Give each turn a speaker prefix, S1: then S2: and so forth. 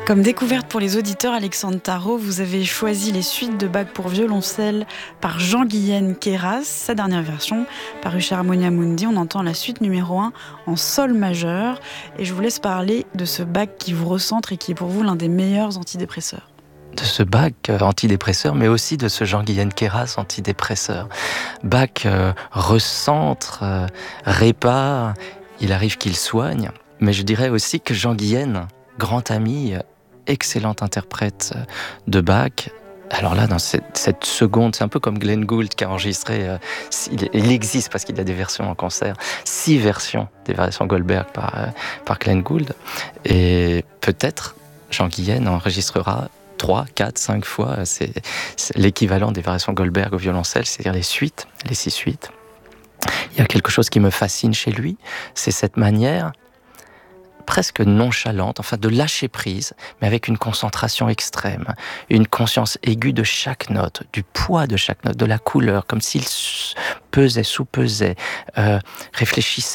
S1: Comme découverte pour les auditeurs, Alexandre Tarot, vous avez choisi les suites de Bach pour violoncelle par Jean-Guyen Queyras, sa dernière version, parue chez Harmonia Mundi. On entend la suite numéro 1 en sol majeur. Et je vous laisse parler de ce Bach qui vous recentre et qui est pour vous l'un des meilleurs antidépresseurs.
S2: De ce Bach antidépresseur, mais aussi de ce Jean-Guyen Queyras antidépresseur. Bach recentre, répare, il arrive qu'il soigne, mais je dirais aussi que Jean-Guyen, grand ami, excellent interprète de Bach. Alors là, dans cette seconde, c'est un peu comme Glenn Gould qui a enregistré, il existe parce qu'il y a des versions en concert, 6 versions des variations Goldberg par Glenn Gould, et peut-être Jean-Guyen enregistrera 3, 4, 5 fois, c'est l'équivalent des variations Goldberg au violoncelle, c'est-à-dire les suites, les 6 suites. Il y a quelque chose qui me fascine chez lui, c'est cette manière presque nonchalante, enfin de lâcher prise, mais avec une concentration extrême, une conscience aiguë de chaque note, du poids de chaque note, de la couleur, comme s'il pesait, sous-pesait, réfléchissait